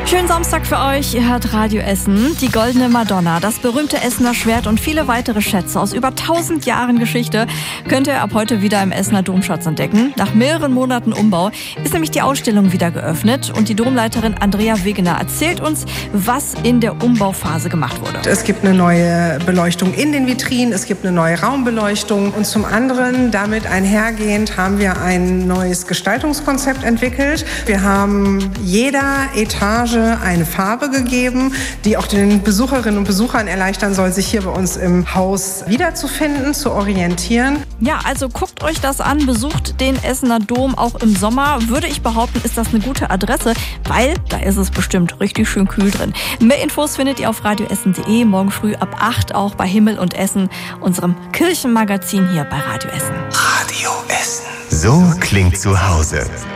Schönen Samstag für euch. Ihr hört Radio Essen. Die Goldene Madonna, das berühmte Essener Schwert und viele weitere Schätze aus über 1000 Jahren Geschichte könnt ihr ab heute wieder im Essener Domschatz entdecken. Nach mehreren Monaten Umbau ist nämlich die Ausstellung wieder geöffnet und die Domleiterin Andrea Wegener erzählt uns, was in der Umbauphase gemacht wurde. Es gibt eine neue Beleuchtung in den Vitrinen, es gibt eine neue Raumbeleuchtung und zum anderen, damit einhergehend, haben wir ein neues Gestaltungskonzept entwickelt. Wir haben jeder Etage eine Farbe gegeben, die auch den Besucherinnen und Besuchern erleichtern soll, sich hier bei uns im Haus wiederzufinden, zu orientieren. Ja, also guckt euch das an, besucht den Essener Dom auch im Sommer. Würde ich behaupten, ist das eine gute Adresse, weil da ist es bestimmt richtig schön kühl drin. Mehr Infos findet ihr auf radioessen.de, morgen früh ab 8 auch bei Himmel und Essen, unserem Kirchenmagazin hier bei Radio Essen. Radio Essen. So klingt zu Hause.